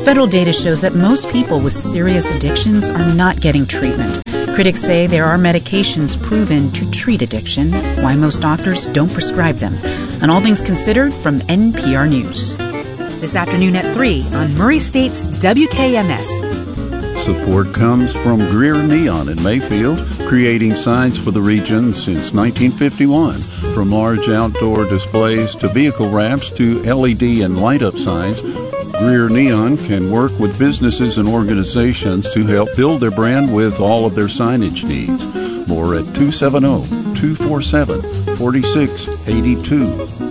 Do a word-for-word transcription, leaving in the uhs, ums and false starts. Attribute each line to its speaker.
Speaker 1: Federal data shows that most people with serious addictions are not getting treatment. Critics say there are medications proven to treat addiction, why most doctors don't prescribe them. On All Things Considered from N P R News. This afternoon at three on Murray State's W K M S.
Speaker 2: Support comes from Greer Neon in Mayfield, creating signs for the region since nineteen fifty-one. From large outdoor displays to vehicle wraps to L E D and light-up signs, Greer Neon can work with businesses and organizations to help build their brand with all of their signage needs. More at two seven zero, two four seven, four six eight two.